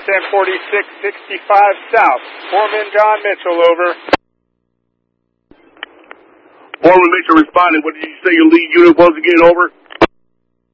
1046-65 South. Foreman John Mitchell, over. Foreman Mitchell responding. What did you say your lead unit was again, over?